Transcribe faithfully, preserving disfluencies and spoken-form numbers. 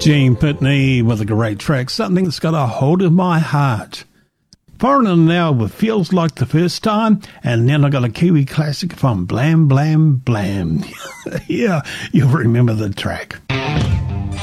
Gene Pitney with a great track, something that's got a hold of my heart. Foreigner now with Feels Like the First Time, and then I got a Kiwi classic from Blam Blam Blam. Yeah, you'll remember the track.